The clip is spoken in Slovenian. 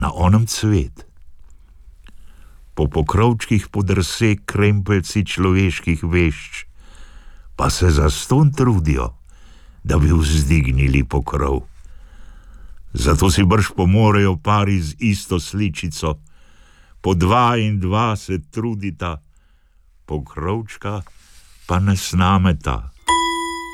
na onem cvet. Po pokrovčkih podrse krempeljci človeških vešč, pa se zastonj trudijo, da bi vzdignili pokrov. Zato si brž pomorejo pari z isto sličico, po 2 in 2 se trudita, pokrovčka pa ne snameta.